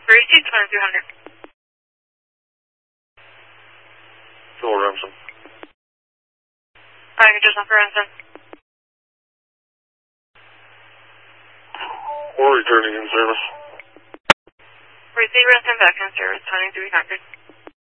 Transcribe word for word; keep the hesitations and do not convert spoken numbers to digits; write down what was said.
Receive twenty-three hundred. Phil Remsen. Packages on for Remsen. We're returning in service. Receive Remsen back in service twenty-three hundred.